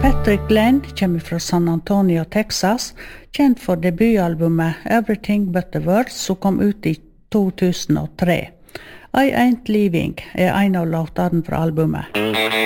Patrick Glenn kommer fra San Antonio, Texas, kjent for debutalbumet Everything But The Words, som kom ut i 2003. I Ain't Leaving en av låtene fra albumet.